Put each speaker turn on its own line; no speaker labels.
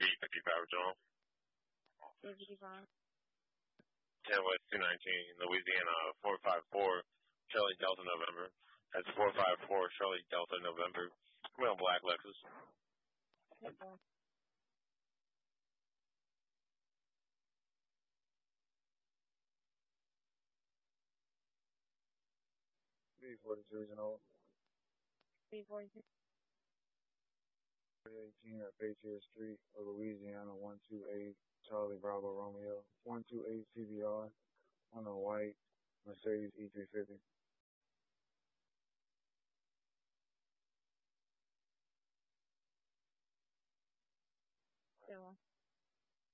B55 John.
B55.
10 West 219, Louisiana 454, Charlie Delta November. That's 454, Charlie Delta November. We're on black Lexus.
Okay.
B42 is an old.
B42.
18 at Patriot Street, Louisiana 128, Charlie Bravo Romeo. 128 CBR on a white Mercedes E350.